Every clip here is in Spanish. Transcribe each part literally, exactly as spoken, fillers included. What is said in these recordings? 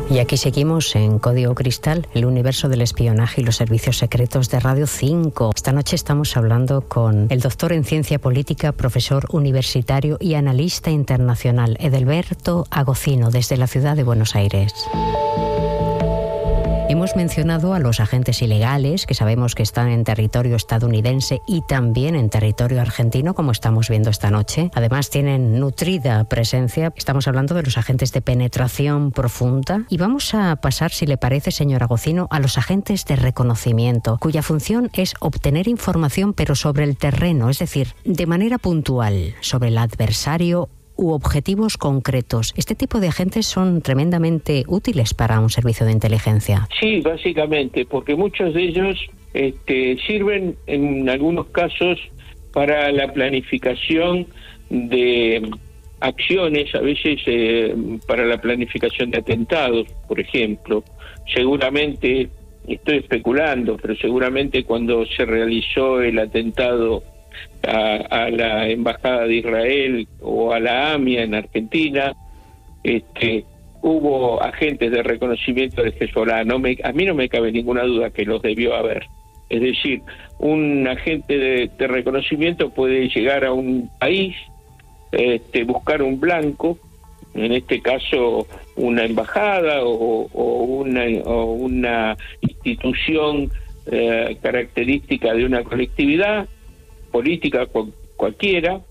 Y aquí seguimos en Código Cristal, el universo del espionaje y los servicios secretos de Radio cinco. Esta noche estamos hablando con el doctor en Ciencia Política, profesor universitario y analista internacional, Edelberto Agocino, desde la ciudad de Buenos Aires. Hemos mencionado a los agentes ilegales, que sabemos que están en territorio estadounidense y también en territorio argentino, como estamos viendo esta noche. Además, tienen nutrida presencia. Estamos hablando de los agentes de penetración profunda. Y vamos a pasar, si le parece, señor Agocino, a los agentes de reconocimiento, cuya función es obtener información, pero sobre el terreno, es decir, de manera puntual, sobre el adversario u objetivos concretos. ¿Este tipo de agentes son tremendamente útiles para un servicio de inteligencia? Sí, básicamente, porque muchos de ellos este, sirven en algunos casos para la planificación de acciones, a veces eh, para la planificación de atentados, por ejemplo. Seguramente, estoy especulando, pero seguramente cuando se realizó el atentado A, a la embajada de Israel o a la AMIA en Argentina, este, hubo agentes de reconocimiento de Hezbollah. No me, a mí no me cabe ninguna duda que los debió haber. Es decir, un agente de, de reconocimiento puede llegar a un país, este, buscar un blanco, en este caso una embajada o, o, una, o una institución eh, característica de una colectividad política cual, cualquiera,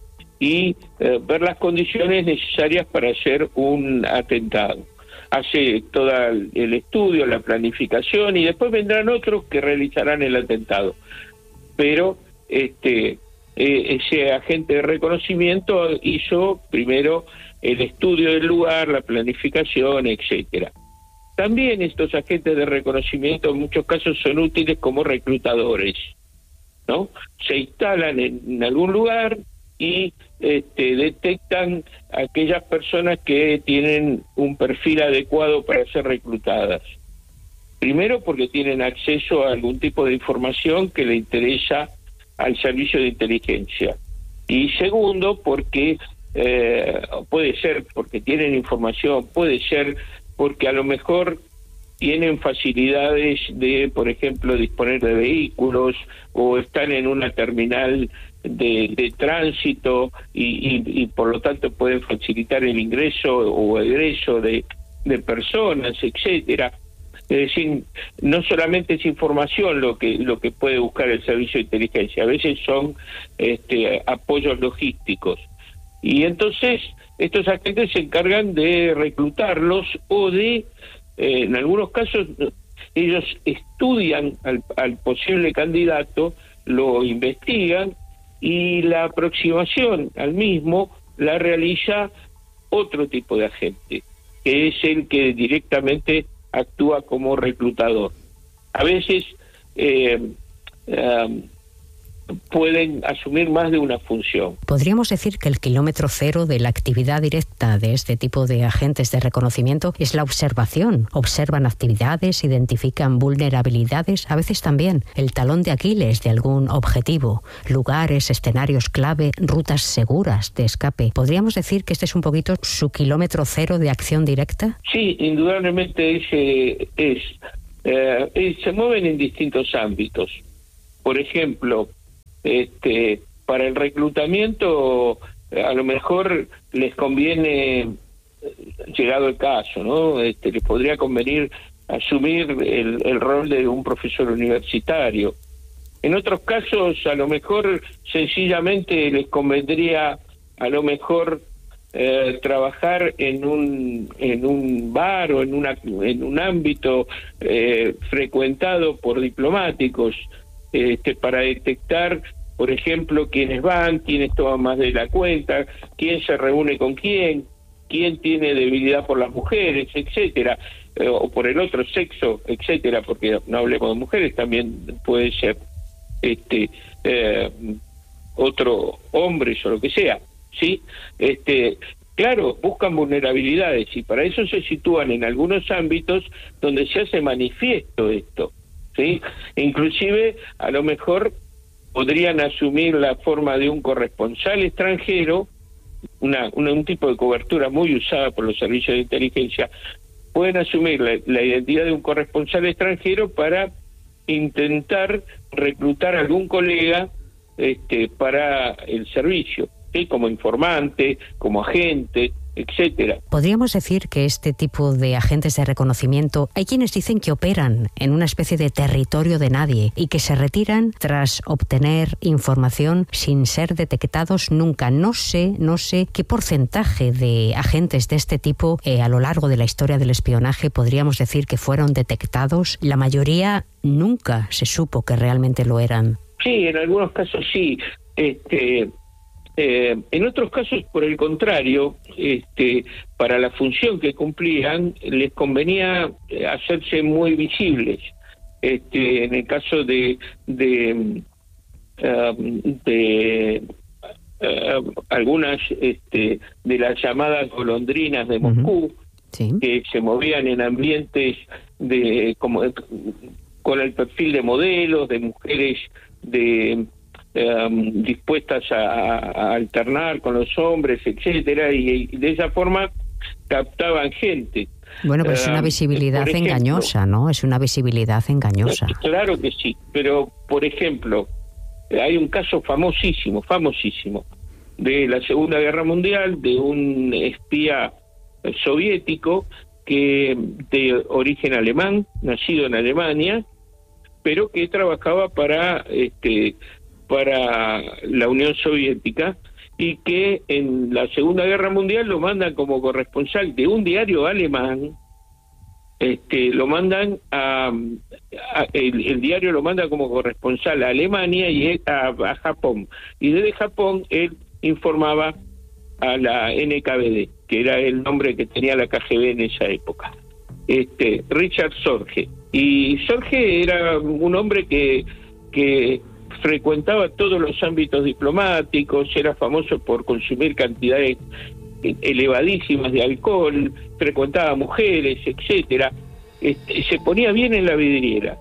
y eh, ver las condiciones necesarias para hacer un atentado. Hace todo el estudio, la planificación, y después vendrán otros que realizarán el atentado. Pero este eh, ese agente de reconocimiento hizo primero el estudio del lugar, la planificación, etcétera. También estos agentes de reconocimiento en muchos casos son útiles como reclutadores, ¿no? Se instalan en, en algún lugar y este, detectan a aquellas personas que tienen un perfil adecuado para ser reclutadas. Primero porque tienen acceso a algún tipo de información que le interesa al servicio de inteligencia. Y segundo porque eh, puede ser porque tienen información, puede ser porque a lo mejor tienen facilidades de, por ejemplo, disponer de vehículos o están en una terminal de, de tránsito y, y, y por lo tanto pueden facilitar el ingreso o egreso de, de personas, etcétera. Es decir, no solamente es información lo que lo que puede buscar el servicio de inteligencia, a veces son este, apoyos logísticos. Y entonces estos agentes se encargan de reclutarlos o de Eh, en algunos casos ellos estudian al, al posible candidato, lo investigan y la aproximación al mismo la realiza otro tipo de agente, que es el que directamente actúa como reclutador. A veces eh, eh, pueden asumir más de una función. ¿Podríamos decir que el kilómetro cero de la actividad directa de este tipo de agentes de reconocimiento es la observación? Observan actividades, identifican vulnerabilidades, a veces también el talón de Aquiles de algún objetivo, lugares, escenarios clave, rutas seguras de escape. ¿Podríamos decir que este es un poquito su kilómetro cero de acción directa? Sí, indudablemente ese es. Eh, se mueven en distintos ámbitos. Por ejemplo, Este, para el reclutamiento a lo mejor les conviene, llegado el caso, ¿no? Este, les podría convenir asumir el, el rol de un profesor universitario. En otros casos, a lo mejor sencillamente les convendría, a lo mejor eh, trabajar en un en un bar o en una en un ámbito eh, frecuentado por diplomáticos. Este, para detectar, por ejemplo, quiénes van, quiénes toman más de la cuenta, quién se reúne con quién, quién tiene debilidad por las mujeres, etcétera, eh, o por el otro sexo, etcétera, porque no hablemos de mujeres, también puede ser este eh, otro hombres o lo que sea, ¿sí? Este, claro, buscan vulnerabilidades y para eso se sitúan en algunos ámbitos donde se hace manifiesto esto. ¿Sí? Inclusive a lo mejor podrían asumir la forma de un corresponsal extranjero, una, una un tipo de cobertura muy usada por los servicios de inteligencia, pueden asumir la, la identidad de un corresponsal extranjero para intentar reclutar a algún colega este, para el servicio, ¿sí? Como informante, como agente, etcétera. Podríamos decir que este tipo de agentes de reconocimiento, hay quienes dicen que operan en una especie de territorio de nadie y que se retiran tras obtener información sin ser detectados nunca. No sé, no sé qué porcentaje de agentes de este tipo eh, a lo largo de la historia del espionaje podríamos decir que fueron detectados. La mayoría nunca se supo que realmente lo eran. Sí, en algunos casos sí. Este, eh, en otros casos, por el contrario, este, para la función que cumplían, les convenía hacerse muy visibles. Este, en el caso de de, um, de uh, algunas este, de las llamadas golondrinas de Moscú, uh-huh. Sí. Que se movían en ambientes de como con el perfil de modelos, de mujeres de um, dispuestas a, a alternar con los hombres, etcétera, y, y de esa forma captaban gente. Bueno, pero es una visibilidad uh, ejemplo, engañosa, ¿no? Es una visibilidad engañosa. Claro que sí, pero por ejemplo, hay un caso famosísimo, famosísimo, de la Segunda Guerra Mundial, de un espía soviético que de origen alemán, nacido en Alemania, pero que trabajaba para este para la Unión Soviética y que en la Segunda Guerra Mundial lo mandan como corresponsal de un diario alemán. Este lo mandan a, a el, el diario lo manda como corresponsal a Alemania y a, a Japón, y desde Japón él informaba a la N K V D, que era el nombre que tenía la K G B en esa época. Este Richard Sorge. Y Sorge era un hombre que, que frecuentaba todos los ámbitos diplomáticos, era famoso por consumir cantidades elevadísimas de alcohol, frecuentaba mujeres, etcétera. Este, se ponía bien en la vidriera.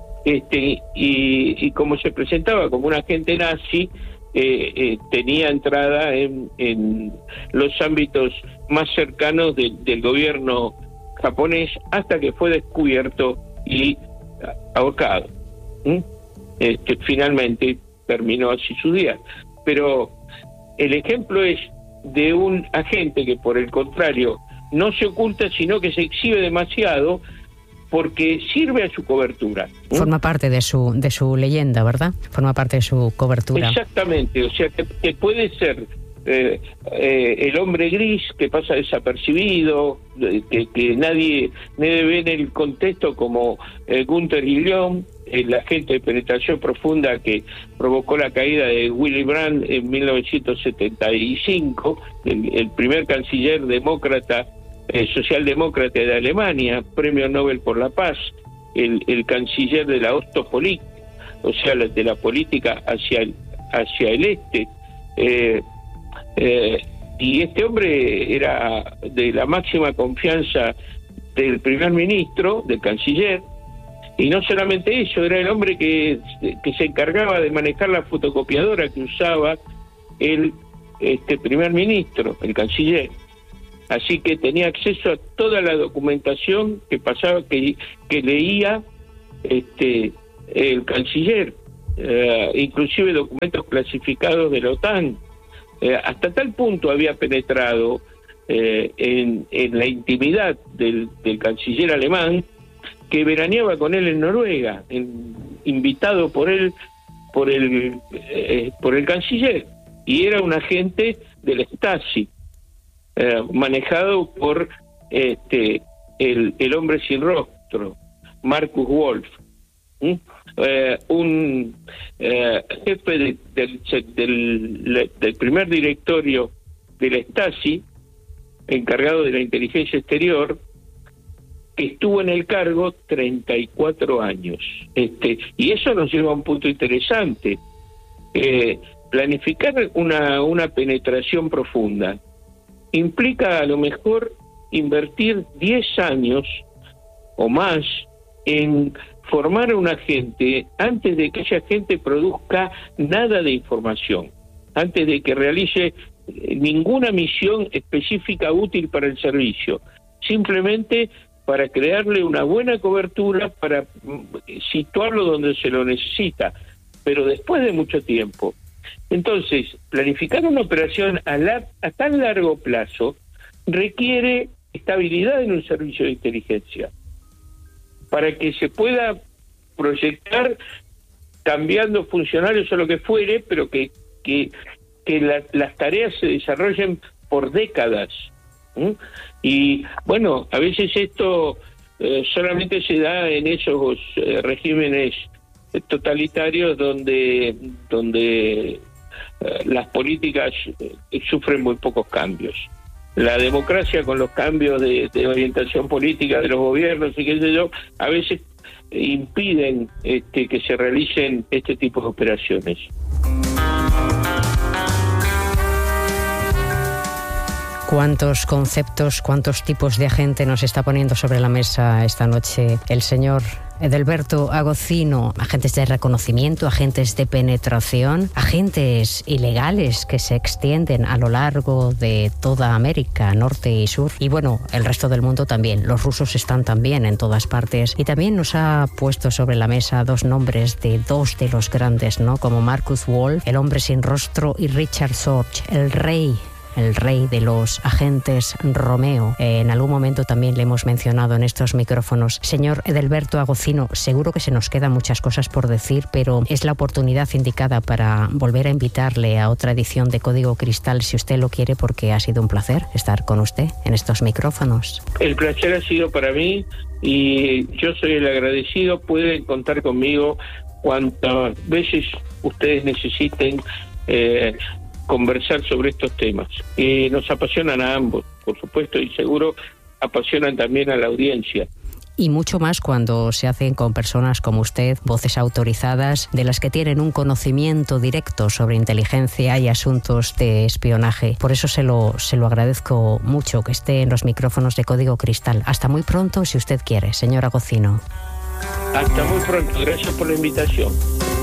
Este, y, y como se presentaba como un agente nazi, eh, eh, tenía entrada en, en los ámbitos más cercanos de, del gobierno japonés, hasta que fue descubierto y ahorcado. ¿Mm? Este, finalmente terminó así su día. Pero el ejemplo es de un agente que, por el contrario, no se oculta, sino que se exhibe demasiado porque sirve a su cobertura. ¿Mm? Forma parte de su de su leyenda, ¿verdad? Forma parte de su cobertura. Exactamente, o sea, que, que puede ser Eh, eh, el hombre gris que pasa desapercibido, que, que nadie, nadie ve en el contexto, como eh, Gunther Guillaume, el agente de penetración profunda que provocó la caída de Willy Brandt en mil novecientos setenta y cinco, el, el primer canciller demócrata, eh, socialdemócrata de Alemania, premio Nobel por la Paz, el, el canciller de la Ostpolitik, o sea, de la política hacia el, hacia el este. eh, Eh, y este hombre era de la máxima confianza del primer ministro, del canciller, y no solamente eso, era el hombre que, que se encargaba de manejar la fotocopiadora que usaba el este primer ministro, el canciller. Así que tenía acceso a toda la documentación que pasaba, que, que leía este el canciller, eh, inclusive documentos clasificados de la OTAN. Eh, hasta tal punto había penetrado eh, en, en la intimidad del, del canciller alemán, que veraneaba con él en Noruega, en, invitado por él por el eh, por el canciller, y era un agente del Stasi, eh, manejado por este el, el hombre sin rostro, Markus Wolf. ¿Mm? Eh, un eh, jefe de, del, del, del primer directorio del Stasi, encargado de la inteligencia exterior, que estuvo en el cargo treinta y cuatro años. Este, y eso nos lleva a un punto interesante. Eh, planificar una, una penetración profunda implica a lo mejor invertir diez años o más en formar a un agente antes de que ese agente produzca nada de información, antes de que realice ninguna misión específica útil para el servicio, simplemente para crearle una buena cobertura, para situarlo donde se lo necesita, pero después de mucho tiempo. Entonces, planificar una operación a, la, a tan largo plazo requiere estabilidad en un servicio de inteligencia, para que se pueda proyectar cambiando funcionarios o lo que fuere, pero que, que, que la, las tareas se desarrollen por décadas. ¿Mm? Y bueno, a veces esto eh, solamente se da en esos eh, regímenes totalitarios donde, donde eh, las políticas eh, sufren muy pocos cambios. La democracia, con los cambios de, de orientación política de los gobiernos y qué sé yo, a veces impiden este, que se realicen este tipo de operaciones. ¿Cuántos conceptos, cuántos tipos de agente nos está poniendo sobre la mesa esta noche el señor Edelberto Agostino? Agentes de reconocimiento, agentes de penetración, agentes ilegales que se extienden a lo largo de toda América, norte y sur, y bueno, el resto del mundo también. Los rusos están también en todas partes, y también nos ha puesto sobre la mesa dos nombres de dos de los grandes, ¿no? Como Marcus Wolf, el hombre sin rostro, y Richard Sorge, el rey el rey de los agentes Romeo. Eh, en algún momento también le hemos mencionado en estos micrófonos. Señor Edelberto Agostino, seguro que se nos quedan muchas cosas por decir, pero es la oportunidad indicada para volver a invitarle a otra edición de Código Cristal, si usted lo quiere, porque ha sido un placer estar con usted en estos micrófonos. El placer ha sido para mí y yo soy el agradecido. Pueden contar conmigo cuantas veces ustedes necesiten eh, conversar sobre estos temas, que nos apasionan a ambos, por supuesto, y seguro apasionan también a la audiencia. Y mucho más cuando se hacen con personas como usted, voces autorizadas, de las que tienen un conocimiento directo sobre inteligencia y asuntos de espionaje. Por eso se lo, se lo agradezco mucho que esté en los micrófonos de Código Cristal. Hasta muy pronto, si usted quiere, señor Agostino. Hasta muy pronto, gracias por la invitación.